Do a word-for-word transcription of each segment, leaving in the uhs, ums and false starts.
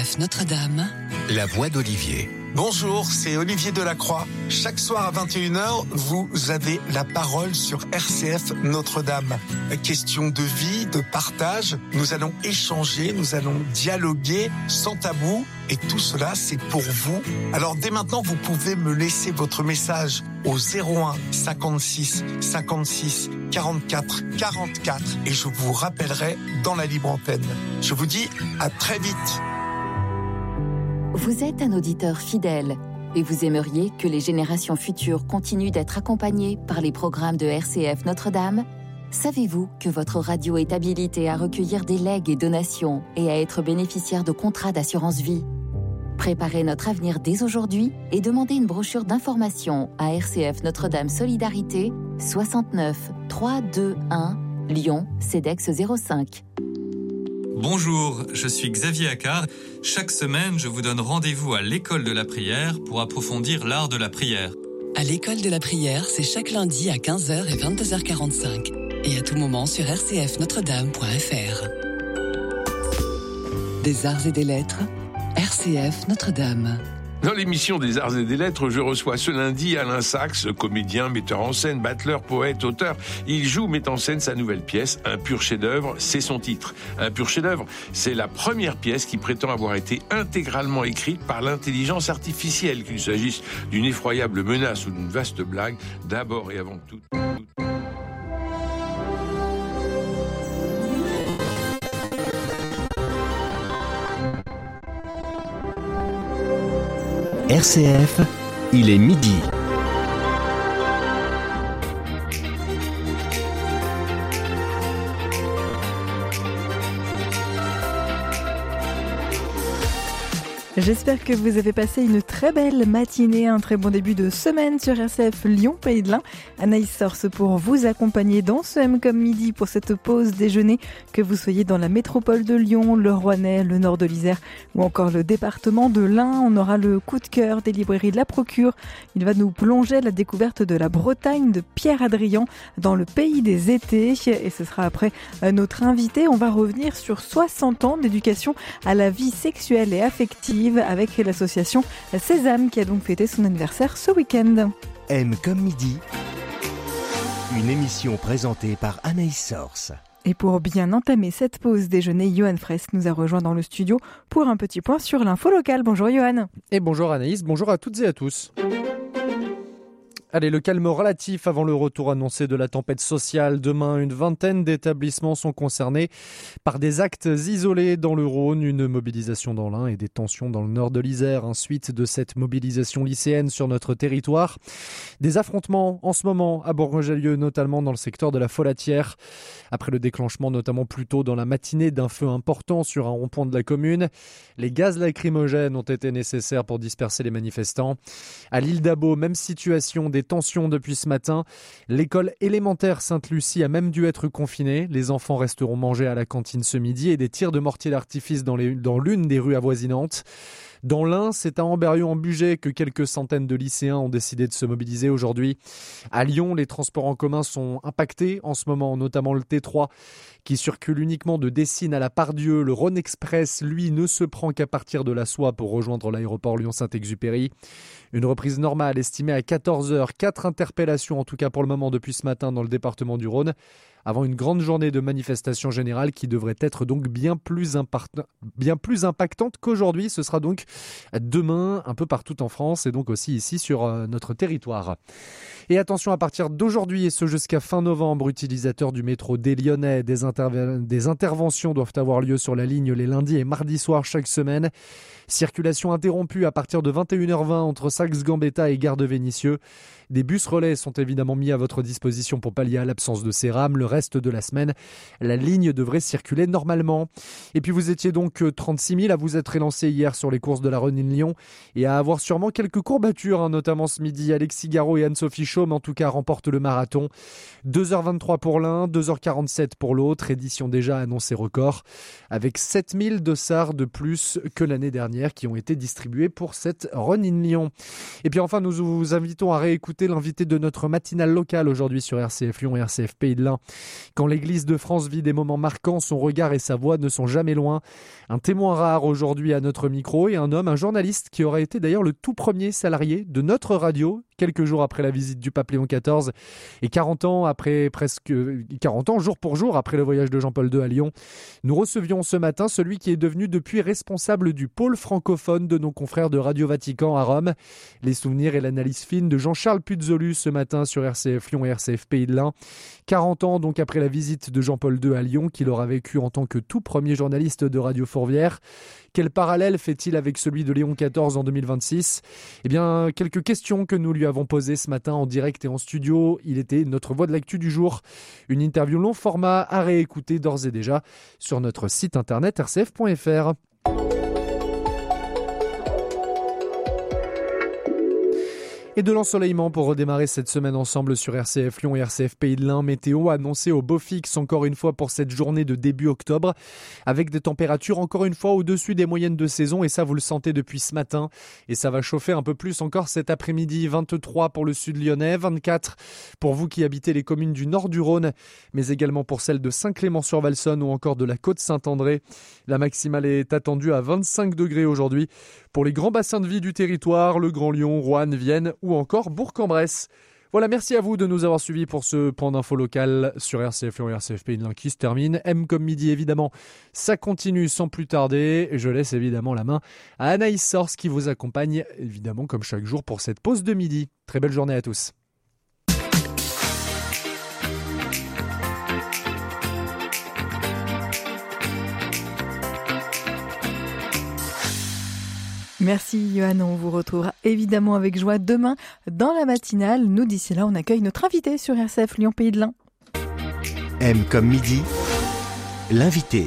F Notre-Dame, la voix d'Olivier. Bonjour, c'est Olivier Delacroix. Chaque soir à vingt et une heures, vous avez la parole sur R C F Notre-Dame. Question de vie, de partage, nous allons échanger, nous allons dialoguer sans tabou. Et tout cela, c'est pour vous. Alors dès maintenant, vous pouvez me laisser votre message au zéro un cinquante-six cinquante-six quarante-quatre quarante-quatre et je vous rappellerai dans la libre antenne. Je vous dis à très vite. Vous êtes un auditeur fidèle et vous aimeriez que les générations futures continuent d'être accompagnées par les programmes de R C F Notre-Dame ? Savez-vous que votre radio est habilitée à recueillir des legs et donations et à être bénéficiaire de contrats d'assurance vie ? Préparez notre avenir dès aujourd'hui et demandez une brochure d'information à R C F Notre-Dame Solidarité, soixante-neuf trois cent vingt-et-un, Lyon, CEDEX zéro cinq. Bonjour, je suis Xavier Accard. Chaque semaine, je vous donne rendez-vous à l'école de la prière pour approfondir l'art de la prière. À l'école de la prière, c'est chaque lundi à quinze heures et vingt-deux heures quarante-cinq. Et à tout moment sur r c f notre dame point f r. Des arts et des lettres, R C F Notre-Dame. Dans l'émission des Arts et des Lettres, je reçois ce lundi Alain Sachs, comédien, metteur en scène, battleur, poète, auteur. Il joue, met en scène sa nouvelle pièce, Un pur chef-d'œuvre, c'est son titre. Un pur chef-d'œuvre, c'est la première pièce qui prétend avoir été intégralement écrite par l'intelligence artificielle, qu'il s'agisse d'une effroyable menace ou d'une vaste blague, d'abord et avant tout. R C F, il est midi. J'espère que vous avez passé une très belle matinée, un très bon début de semaine sur R C F Lyon Pays de l'Ain. Anaïs Source pour vous accompagner dans ce M comme midi pour cette pause déjeuner, que vous soyez dans la métropole de Lyon, le Rouennais, le nord de l'Isère ou encore le département de l'Ain. On aura le coup de cœur des librairies de la Procure. Il va nous plonger à la découverte de la Bretagne de Pierre Adrian dans le pays des étés et ce sera après notre invité. On va revenir sur soixante ans d'éducation à la vie sexuelle et affective avec l'association Sésame qui a donc fêté son anniversaire ce week-end. M comme midi, une émission présentée par Anaïs Source. Et pour bien entamer cette pause déjeuner, Johan Fraisse nous a rejoint dans le studio pour un petit point sur l'info locale. Bonjour Johan. Et bonjour Anaïs, bonjour à toutes et à tous. Allez, le calme relatif avant le retour annoncé de la tempête sociale. Demain, une vingtaine d'établissements sont concernés par des actes isolés dans le Rhône, une mobilisation dans l'Ain et des tensions dans le nord de l'Isère. Ensuite de cette mobilisation lycéenne sur notre territoire, des affrontements en ce moment à Bourgoin-Jallieu, notamment dans le secteur de la Folatière. Après le déclenchement, notamment plus tôt dans la matinée, d'un feu important sur un rond-point de la commune, les gaz lacrymogènes ont été nécessaires pour disperser les manifestants. À l'île d'Abo, même situation, des tensions depuis ce matin. L'école élémentaire Sainte-Lucie a même dû être confinée. Les enfants resteront mangés à la cantine ce midi et des tirs de mortier d'artifice dans, les, dans l'une des rues avoisinantes. Dans l'Ain, c'est à Amberieu-en-Bugey que quelques centaines de lycéens ont décidé de se mobiliser aujourd'hui. À Lyon, les transports en commun sont impactés en ce moment, notamment le T trois qui circule uniquement de Dessines à la Pardieu. Le Rhône Express, lui, ne se prend qu'à partir de la Soie pour rejoindre l'aéroport Lyon-Saint-Exupéry. Une reprise normale estimée à quatorze heures. Quatre interpellations en tout cas pour le moment depuis ce matin dans le département du Rhône, avant une grande journée de manifestation générale qui devrait être donc bien plus, impart- bien plus impactante qu'aujourd'hui. Ce sera donc demain un peu partout en France et donc aussi ici sur euh, notre territoire. Et attention, à partir d'aujourd'hui et ce jusqu'à fin novembre, utilisateurs du métro des Lyonnais, des, interve- des interventions doivent avoir lieu sur la ligne les lundis et mardis soirs chaque semaine. Circulation interrompue à partir de vingt et une heures vingt entre Saxe-Gambetta et Gare de Vénissieux. Des bus relais sont évidemment mis à votre disposition pour pallier à l'absence de ces rames. Le reste de la semaine, la ligne devrait circuler normalement. Et puis vous étiez donc trente-six mille à vous être élancé hier sur les courses de la Rennes-Lyon et à avoir sûrement quelques courbatures, hein, notamment ce midi. Alexis Garot et Anne-Sophie Chaume, en tout cas, remportent le marathon. deux heures vingt-trois pour l'un, deux heures quarante-sept pour l'autre. Édition déjà annoncée record, avec sept mille dossards de plus que l'année dernière qui ont été distribués pour cette Rennes-Lyon. Et puis enfin, nous vous invitons à réécouter l'invité de notre matinale locale aujourd'hui sur R C F Lyon et R C F Pays de l'Ain. Quand l'Église de France vit des moments marquants, son regard et sa voix ne sont jamais loin. Un témoin rare aujourd'hui à notre micro et un homme, un journaliste qui aurait été d'ailleurs le tout premier salarié de notre radio, quelques jours après la visite du pape Léon quatorze et quarante ans après presque quarante ans, jour pour jour après le voyage de Jean-Paul deux à Lyon. Nous recevions ce matin celui qui est devenu depuis responsable du pôle francophone de nos confrères de Radio Vatican à Rome. Les souvenirs et l'analyse fine de Jean-Charles Puzolu ce matin sur R C F Lyon et R C F Pays de l'Ain. quarante ans donc après la visite de Jean-Paul deux à Lyon qu'il aura vécu en tant que tout premier journaliste de Radio Fourvière. Quel parallèle fait-il avec celui de Léon quatorze en deux mille vingt-six ? Eh bien, quelques questions que nous lui avons posées ce matin en direct et en studio. Il était notre voix de l'actu du jour. Une interview long format à réécouter d'ores et déjà sur notre site internet r c f point f r. Et de l'ensoleillement pour redémarrer cette semaine ensemble sur R C F Lyon et R C F Pays de l'Ain. Météo annoncée au beau fixe encore une fois pour cette journée de début octobre avec des températures encore une fois au-dessus des moyennes de saison et ça vous le sentez depuis ce matin. Et ça va chauffer un peu plus encore cet après-midi. vingt-trois pour le sud lyonnais, vingt-quatre pour vous qui habitez les communes du nord du Rhône, mais également pour celles de Saint-Clément-sur-Valsonne ou encore de la Côte-Saint-André. La maximale est attendue à vingt-cinq degrés aujourd'hui pour les grands bassins de vie du territoire, le Grand Lyon, Roanne, Vienne ou encore Bourg-en-Bresse. Voilà, merci à vous de nous avoir suivis pour ce point d'info local sur R C F Lyon et R C F Pays de l'Ain qui se termine. M comme midi, évidemment, ça continue sans plus tarder. Je laisse évidemment la main à Anaïs Sors qui vous accompagne, évidemment, comme chaque jour pour cette pause de midi. Très belle journée à tous. Merci Johan, on vous retrouvera évidemment avec joie demain dans la matinale. Nous d'ici là, on accueille notre invité sur R C F Lyon Pays de l'Ain. M comme midi, l'invité.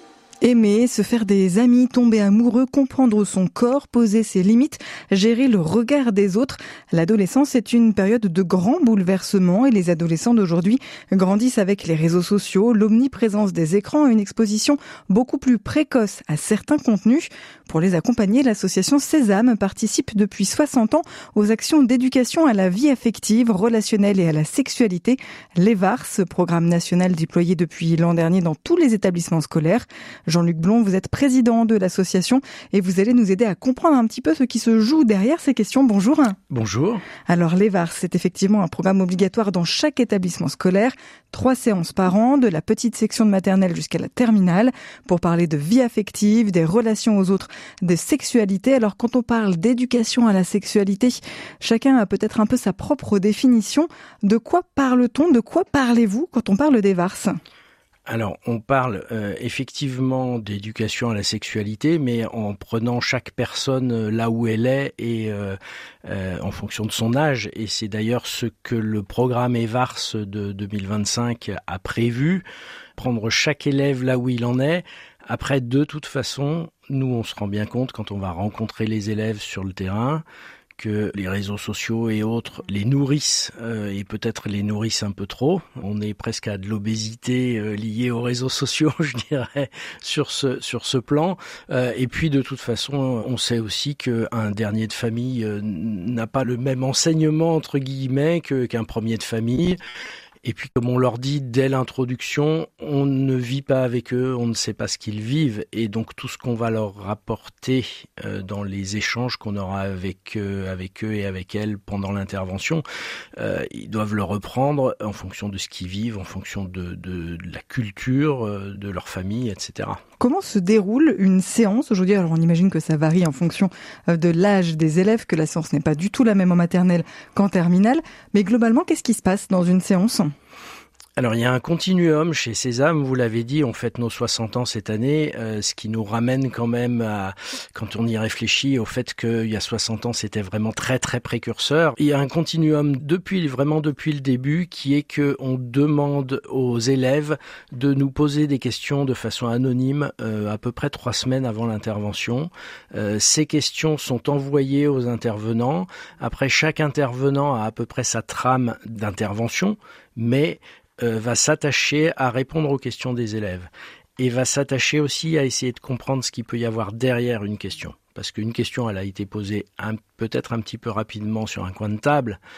Aimer, se faire des amis, tomber amoureux, comprendre son corps, poser ses limites, gérer le regard des autres. L'adolescence est une période de grands bouleversements et les adolescents d'aujourd'hui grandissent avec les réseaux sociaux, l'omniprésence des écrans et une exposition beaucoup plus précoce à certains contenus. Pour les accompagner, l'association Sésame participe depuis soixante ans aux actions d'éducation à la vie affective, relationnelle et à la sexualité. L'E V A R S, programme national déployé depuis l'an dernier dans tous les établissements scolaires. Jean-Luc Blond, vous êtes président de l'association et vous allez nous aider à comprendre un petit peu ce qui se joue derrière ces questions. Bonjour. Bonjour. Alors l'E V A R S, c'est effectivement un programme obligatoire dans chaque établissement scolaire. Trois séances par an, de la petite section de maternelle jusqu'à la terminale, pour parler de vie affective, des relations aux autres, de sexualité. Alors quand on parle d'éducation à la sexualité, chacun a peut-être un peu sa propre définition. De quoi parle-t-on ? De quoi parlez-vous quand on parle d'E V A R S ? Alors, on parle euh, effectivement d'éducation à la sexualité, mais en prenant chaque personne là où elle est et euh, euh, en fonction de son âge. Et c'est d'ailleurs ce que le programme E V A R S de deux mille vingt-cinq a prévu, prendre chaque élève là où il en est. Après, de toute façon, nous, on se rend bien compte quand on va rencontrer les élèves sur le terrain, que les réseaux sociaux et autres les nourrissent euh, et peut-être les nourrissent un peu trop. On est presque à de l'obésité euh, liée aux réseaux sociaux, je dirais, sur ce sur ce plan. Euh, et puis de toute façon, on sait aussi qu'un dernier de famille euh, n'a pas le même enseignement entre guillemets que, qu'un premier de famille. Et puis, comme on leur dit dès l'introduction, on ne vit pas avec eux, on ne sait pas ce qu'ils vivent. Et donc, tout ce qu'on va leur rapporter euh, dans les échanges qu'on aura avec, euh, avec eux et avec elles pendant l'intervention, euh, ils doivent le reprendre en fonction de ce qu'ils vivent, en fonction de, de, de la culture, euh, de leur famille, et cetera. Comment se déroule une séance aujourd'hui ? Alors, on imagine que ça varie en fonction de l'âge des élèves, que la séance n'est pas du tout la même en maternelle qu'en terminale. Mais globalement, qu'est-ce qui se passe dans une séance ? Alors, il y a un continuum chez Sésame, vous l'avez dit, on fête nos soixante ans cette année, euh, ce qui nous ramène quand même, à, quand on y réfléchit, au fait qu'il y a soixante ans, c'était vraiment très très précurseur. Il y a un continuum depuis vraiment depuis le début qui est qu'on demande aux élèves de nous poser des questions de façon anonyme euh, à peu près trois semaines avant l'intervention. Euh, ces questions sont envoyées aux intervenants. Après, chaque intervenant a à peu près sa trame d'intervention, mais Euh, va s'attacher à répondre aux questions des élèves et va s'attacher aussi à essayer de comprendre ce qu'il peut y avoir derrière une question. Parce qu'une question, elle a été posée un, peut-être un petit peu rapidement sur un coin de table,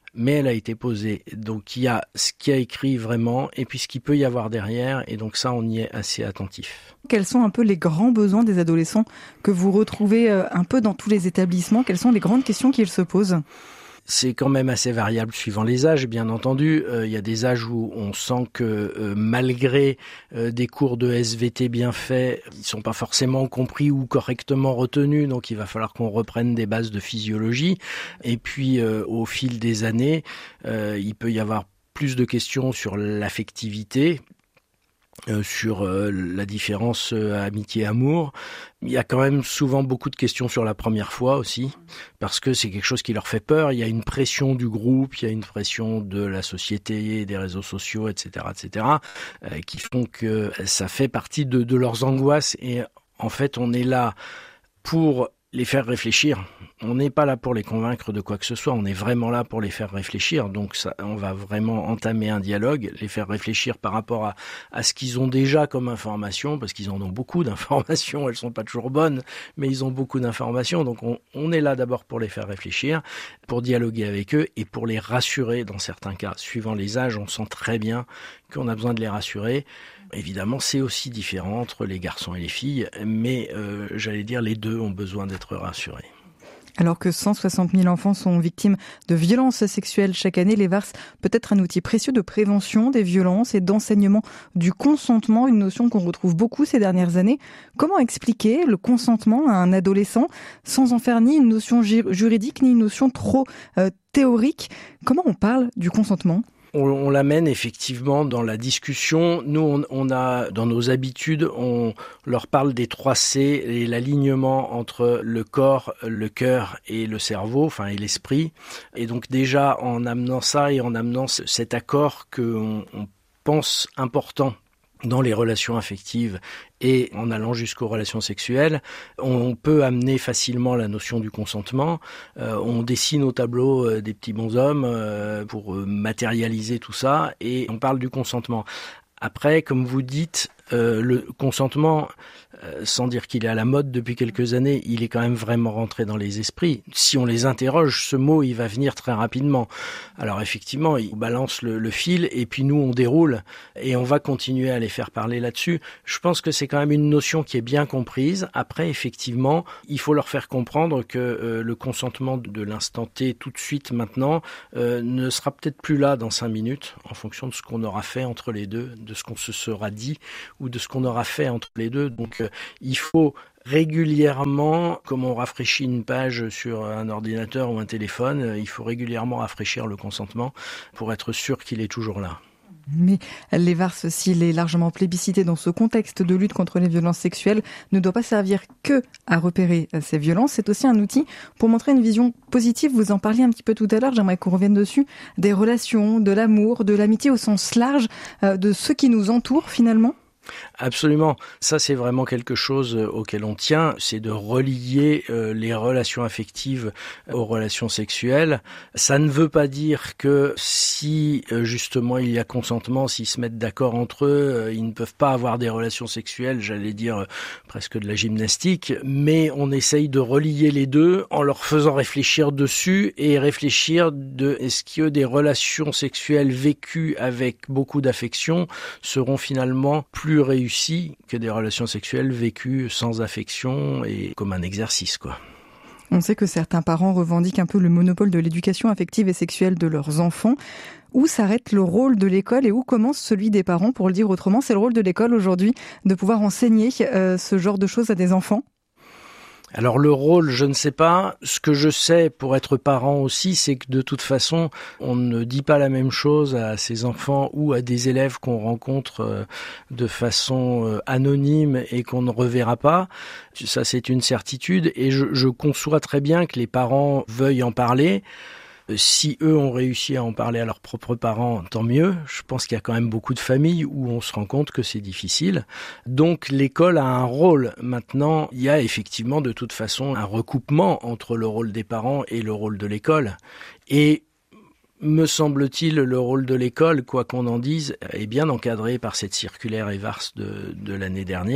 mais elle a été posée. Donc il y a ce qui a écrit vraiment et puis ce qu'il peut y avoir derrière, et donc ça, on y est assez attentif. Quels sont un peu les grands besoins des adolescents que vous retrouvez un peu dans tous les établissements? Quelles sont les grandes questions qu'ils se posent? C'est quand même assez variable suivant les âges, bien entendu. Euh, il y a des âges où on sent que euh, malgré euh, des cours de S V T bien faits, ils sont pas forcément compris ou correctement retenus, donc il va falloir qu'on reprenne des bases de physiologie. Et puis euh, au fil des années, euh, il peut y avoir plus de questions sur l'affectivité, Euh, sur euh, la différence euh, amitié-amour. Il y a quand même souvent beaucoup de questions sur la première fois aussi, parce que c'est quelque chose qui leur fait peur. Il y a une pression du groupe, il y a une pression de la société, des réseaux sociaux, et cetera, et cetera, euh, qui font que ça fait partie de, de leurs angoisses. Et en fait, on est là pour les faire réfléchir. On n'est pas là pour les convaincre de quoi que ce soit, on est vraiment là pour les faire réfléchir. Donc ça, on va vraiment entamer un dialogue, les faire réfléchir par rapport à, à ce qu'ils ont déjà comme information, parce qu'ils en ont beaucoup d'informations, elles sont pas toujours bonnes, mais ils ont beaucoup d'informations. Donc on, on est là d'abord pour les faire réfléchir, pour dialoguer avec eux et pour les rassurer dans certains cas. Suivant les âges, on sent très bien qu'on a besoin de les rassurer. Évidemment, c'est aussi différent entre les garçons et les filles, mais euh, j'allais dire les deux ont besoin d'être rassurés. Alors que cent soixante mille enfants sont victimes de violences sexuelles chaque année, l'E V A R S peut être un outil précieux de prévention des violences et d'enseignement du consentement, une notion qu'on retrouve beaucoup ces dernières années. Comment expliquer le consentement à un adolescent sans en faire ni une notion juridique ni une notion trop euh, théorique? Comment on parle du consentement ? On, on l'amène effectivement dans la discussion. Nous, on, on a dans nos habitudes, on leur parle des trois C et l'alignement entre le corps, le cœur et le cerveau, enfin et l'esprit. Et donc déjà, en amenant ça et en amenant cet accord qu'on on pense important dans les relations affectives et en allant jusqu'aux relations sexuelles, on peut amener facilement la notion du consentement. Euh, on dessine au tableau euh, des petits bonshommes euh, pour euh, matérialiser tout ça et on parle du consentement. Après, comme vous dites, euh, le consentement, euh, sans dire qu'il est à la mode depuis quelques années, il est quand même vraiment rentré dans les esprits. Si on les interroge, ce mot, il va venir très rapidement. Alors effectivement, ils balancent le, le fil et puis nous, on déroule et on va continuer à les faire parler là-dessus. Je pense que c'est quand même une notion qui est bien comprise. Après, effectivement, il faut leur faire comprendre que euh, le consentement de l'instant T, tout de suite, maintenant, euh, ne sera peut-être plus là dans cinq minutes, en fonction de ce qu'on aura fait entre les deux, de ce qu'on se sera dit ou de ce qu'on aura fait entre les deux. Donc euh, il faut régulièrement, comme on rafraîchit une page sur un ordinateur ou un téléphone, euh, il faut régulièrement rafraîchir le consentement pour être sûr qu'il est toujours là. Mais l'E V A R S, s'il est largement plébiscité dans ce contexte de lutte contre les violences sexuelles, ne doit pas servir que à repérer ces violences. C'est aussi un outil pour montrer une vision positive. Vous en parliez un petit peu tout à l'heure, j'aimerais qu'on revienne dessus, des relations, de l'amour, de l'amitié au sens large, de ceux qui nous entourent finalement. Absolument. Ça, c'est vraiment quelque chose auquel on tient, c'est de relier euh, les relations affectives aux relations sexuelles. Ça ne veut pas dire que si euh, justement il y a consentement, s'ils se mettent d'accord entre eux, euh, ils ne peuvent pas avoir des relations sexuelles, j'allais dire euh, presque de la gymnastique, mais on essaye de relier les deux en leur faisant réfléchir dessus et réfléchir de est-ce que des relations sexuelles vécues avec beaucoup d'affection seront finalement plus réussies que des relations sexuelles vécues sans affection et comme un exercice, quoi. On sait que certains parents revendiquent un peu le monopole de l'éducation affective et sexuelle de leurs enfants. Où s'arrête le rôle de l'école et où commence celui des parents? Pour le dire autrement, c'est le rôle de l'école aujourd'hui de pouvoir enseigner euh, ce genre de choses à des enfants? Alors le rôle, je ne sais pas. Ce que je sais pour être parent aussi, c'est que de toute façon, on ne dit pas la même chose à ses enfants ou à des élèves qu'on rencontre de façon anonyme et qu'on ne reverra pas. Ça, c'est une certitude et je, je conçois très bien que les parents veuillent en parler. Si eux ont réussi à en parler à leurs propres parents, tant mieux. Je pense qu'il y a quand même beaucoup de familles où on se rend compte que c'est difficile. Donc l'école a un rôle. Maintenant, il y a effectivement de toute façon un recoupement entre le rôle des parents et le rôle de l'école. Et me semble-t-il, le rôle de l'école, quoi qu'on en dise, est bien encadré par cette circulaire E V A R S de, de l'année dernière.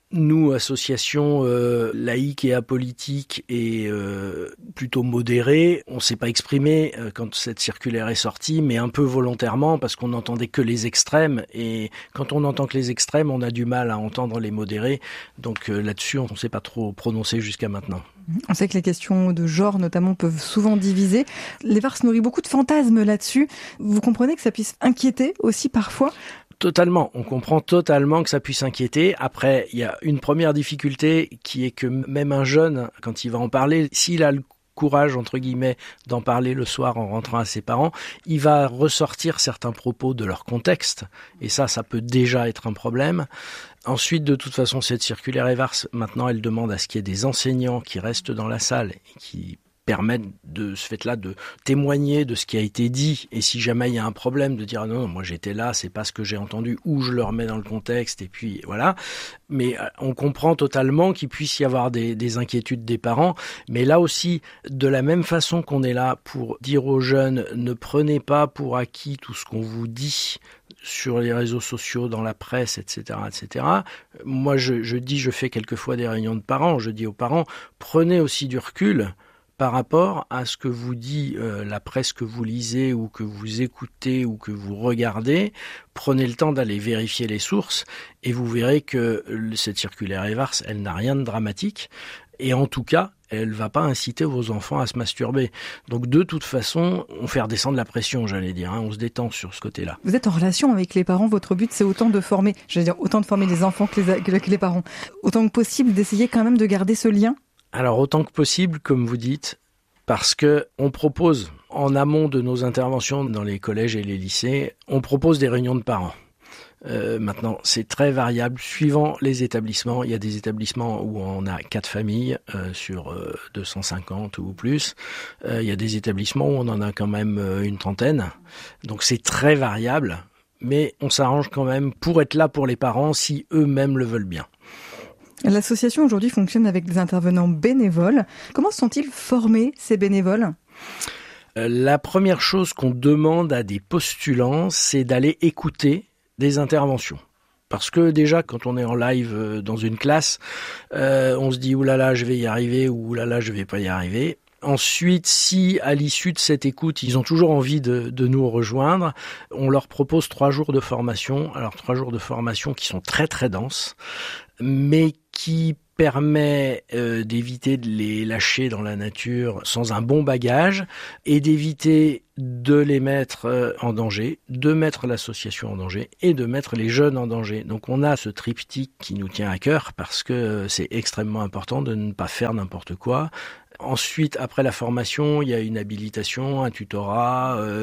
Nous, association euh, laïque et apolitique et euh, plutôt modérée, on s'est pas exprimé euh, quand cette circulaire est sortie, mais un peu volontairement parce qu'on n'entendait que les extrêmes. Et quand on n'entend que les extrêmes, on a du mal à entendre les modérés. Donc euh, là-dessus, on ne s'est pas trop prononcé jusqu'à maintenant. On sait que les questions de genre, notamment, peuvent souvent diviser. L'Evars nourrit beaucoup de fantasmes là-dessus. Vous comprenez que ça puisse inquiéter aussi parfois ? Totalement, on comprend totalement que ça puisse inquiéter. Après, il y a une première difficulté qui est que même un jeune, quand il va en parler, s'il a le courage, entre guillemets, d'en parler le soir en rentrant à ses parents, il va ressortir certains propos de leur contexte. Et ça, ça peut déjà être un problème. Ensuite, de toute façon, cette circulaire Evars, maintenant, elle demande à ce qu'il y ait des enseignants qui restent dans la salle et qui permettent de ce fait-là de témoigner de ce qui a été dit, et si jamais il y a un problème de dire ah non, non moi j'étais là, c'est pas ce que j'ai entendu, ou je le remets dans le contexte, et puis voilà. Mais on comprend totalement qu'il puisse y avoir des, des inquiétudes des parents, mais là aussi, de la même façon qu'on est là pour dire aux jeunes ne prenez pas pour acquis tout ce qu'on vous dit sur les réseaux sociaux, dans la presse, et cetera, et cetera. Moi, je, je dis, je fais quelquefois des réunions de parents, je dis aux parents, prenez aussi du recul par rapport à ce que vous dit euh, la presse que vous lisez ou que vous écoutez ou que vous regardez. Prenez le temps d'aller vérifier les sources et vous verrez que cette circulaire Evars, elle n'a rien de dramatique et en tout cas, elle ne va pas inciter vos enfants à se masturber. Donc de toute façon, on fait redescendre la pression, j'allais dire, hein, on se détend sur ce côté-là. Vous êtes en relation avec les parents, votre but c'est autant de former, j'allais dire autant de former les enfants que les, que les parents, autant que possible d'essayer quand même de garder ce lien. Alors autant que possible, comme vous dites, parce que on propose, en amont de nos interventions dans les collèges et les lycées, on propose des réunions de parents. Euh, maintenant, c'est très variable suivant les établissements. Il y a des établissements où on a quatre familles euh, sur euh, deux cent cinquante ou plus. Euh, il y a des établissements où on en a quand même euh, une trentaine. Donc c'est très variable, mais on s'arrange quand même pour être là pour les parents si eux-mêmes le veulent bien. L'association aujourd'hui fonctionne avec des intervenants bénévoles. Comment sont-ils formés, ces bénévoles ? La première chose qu'on demande à des postulants, c'est d'aller écouter des interventions. Parce que déjà, quand on est en live dans une classe, euh, on se dit « oulala, je vais y arriver » ou « oulala, je vais pas y arriver ». Ensuite, si à l'issue de cette écoute, ils ont toujours envie de, de nous rejoindre, on leur propose trois jours de formation. Alors trois jours de formation qui sont très très denses, mais qui permet euh, d'éviter de les lâcher dans la nature sans un bon bagage et d'éviter de les mettre euh, en danger, de mettre l'association en danger et de mettre les jeunes en danger. Donc on a ce triptyque qui nous tient à cœur parce que euh, c'est extrêmement important de ne pas faire n'importe quoi. Ensuite, après la formation, il y a une habilitation, un tutorat. Euh,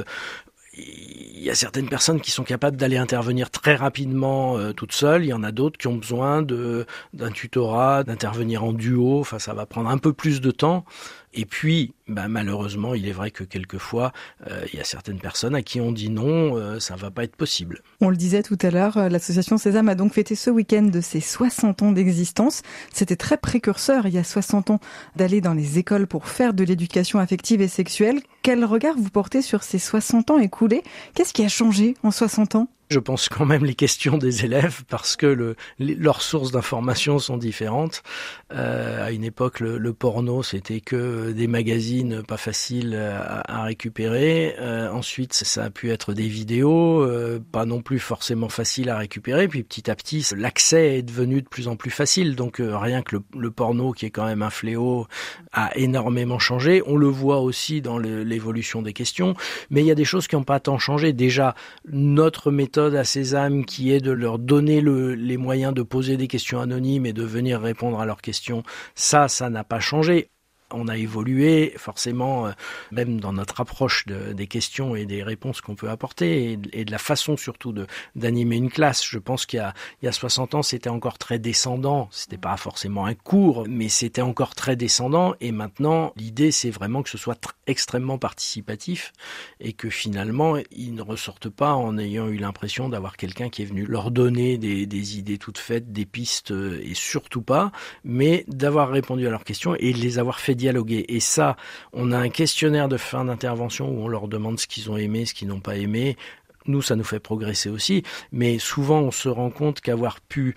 il y a certaines personnes qui sont capables d'aller intervenir très rapidement euh, toutes seules. Il y en a d'autres qui ont besoin de, d'un tutorat, d'intervenir en duo. Enfin, ça va prendre un peu plus de temps. Et puis, bah, malheureusement, il est vrai que quelquefois, euh, il y a certaines personnes à qui on dit non, euh, ça va pas être possible. On le disait tout à l'heure, l'association Sésame a donc fêté ce week-end de ses soixante ans d'existence. C'était très précurseur, il y a soixante ans, d'aller dans les écoles pour faire de l'éducation affective et sexuelle. Quel regard vous portez sur ces soixante ans écoulés ? Qu'est-ce qui a changé en soixante ans ? Je pense quand même les questions des élèves parce que le, les, leurs sources d'information sont différentes. Euh, à une époque, le, le porno, c'était que des magazines pas faciles à, à récupérer. Euh, ensuite, ça a pu être des vidéos, euh, pas non plus forcément faciles à récupérer. Puis petit à petit, l'accès est devenu de plus en plus facile. Donc euh, rien que le, le porno, qui est quand même un fléau, a énormément changé. On le voit aussi dans le, l'évolution des questions. Mais il y a des choses qui n'ont pas tant changé. Déjà, notre méthode à Sésame qui est de leur donner le, les moyens de poser des questions anonymes et de venir répondre à leurs questions, ça, ça n'a pas changé. On a évolué forcément, euh, même dans notre approche de, des questions et des réponses qu'on peut apporter et, et de la façon surtout de, d'animer une classe. Je pense qu'il y a, il y a soixante ans, c'était encore très descendant. C'était pas forcément un cours, mais c'était encore très descendant. Et maintenant, l'idée, c'est vraiment que ce soit tr- extrêmement participatif et que finalement, ils ne ressortent pas en ayant eu l'impression d'avoir quelqu'un qui est venu leur donner des, des idées toutes faites, des pistes et surtout pas, mais d'avoir répondu à leurs questions et de les avoir fait dialoguer. Et ça, on a un questionnaire de fin d'intervention où on leur demande ce qu'ils ont aimé, ce qu'ils n'ont pas aimé. Nous, ça nous fait progresser aussi. Mais souvent, on se rend compte qu'avoir pu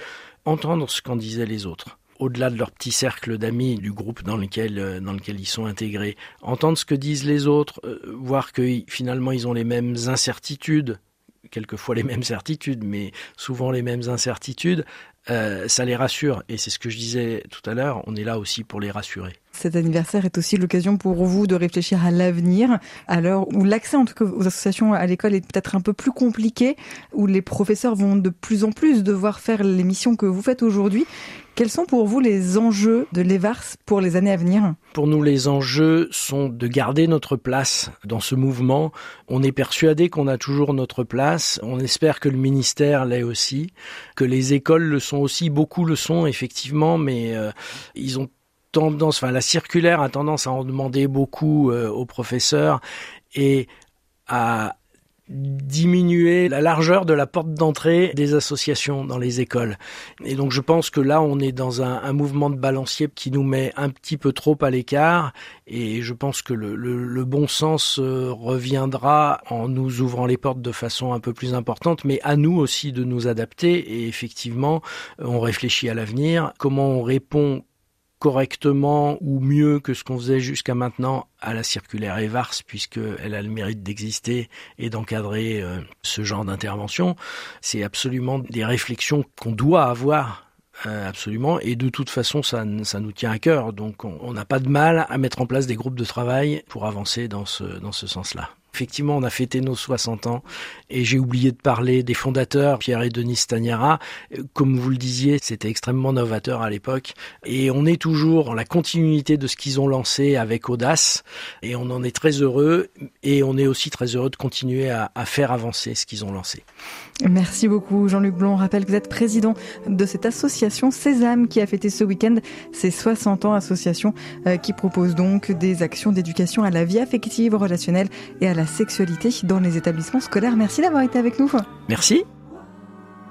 entendre ce qu'en disaient les autres. Au-delà de leur petit cercle d'amis, du groupe dans lequel, dans lequel ils sont intégrés, entendre ce que disent les autres, euh, voir que finalement ils ont les mêmes incertitudes, quelquefois les mêmes certitudes, mais souvent les mêmes incertitudes, euh, ça les rassure. Et c'est ce que je disais tout à l'heure, on est là aussi pour les rassurer. Cet anniversaire est aussi l'occasion pour vous de réfléchir à l'avenir, à l'heure où l'accès en tout cas aux associations à l'école est peut-être un peu plus compliqué, où les professeurs vont de plus en plus devoir faire les missions que vous faites aujourd'hui. Quels sont pour vous les enjeux de l'E V A R S pour les années à venir ? Pour nous, les enjeux sont de garder notre place dans ce mouvement. On est persuadé qu'on a toujours notre place. On espère que le ministère l'est aussi, que les écoles le sont aussi. Beaucoup le sont, effectivement, mais euh, ils ont tendance, enfin la circulaire a tendance à en demander beaucoup euh, aux professeurs et à diminuer la largeur de la porte d'entrée des associations dans les écoles. Et donc je pense que là on est dans un, un mouvement de balancier qui nous met un petit peu trop à l'écart, et je pense que le, le, le bon sens euh, reviendra en nous ouvrant les portes de façon un peu plus importante, mais à nous aussi de nous adapter. Et effectivement, on réfléchit à l'avenir, comment on répond correctement ou mieux que ce qu'on faisait jusqu'à maintenant à la circulaire E V A R S, puisqu'elle a le mérite d'exister et d'encadrer euh, ce genre d'intervention. C'est absolument des réflexions qu'on doit avoir, euh, absolument, et de toute façon ça, ça nous tient à cœur, donc on n'a pas de mal à mettre en place des groupes de travail pour avancer dans ce, dans ce sens-là. Effectivement, on a fêté nos soixante ans et j'ai oublié de parler des fondateurs, Pierre et Denis Stagnara. Comme vous le disiez, c'était extrêmement novateur à l'époque et on est toujours dans la continuité de ce qu'ils ont lancé avec audace et on en est très heureux, et on est aussi très heureux de continuer à, à faire avancer ce qu'ils ont lancé. Merci beaucoup Jean-Luc Blond. On rappelle que vous êtes président de cette association Sésame qui a fêté ce week-end ses soixante ans, association euh, qui propose donc des actions d'éducation à la vie affective, relationnelle et à la sexualité dans les établissements scolaires. Merci d'avoir été avec nous. Merci.